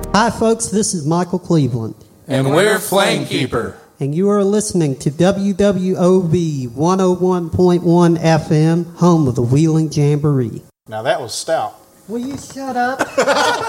Hi, folks. This is Michael Cleveland. And we're Flamekeeper. And you are listening to WWOB 101.1 FM, home of the Wheeling Jamboree. Now that was stout. Will you shut up?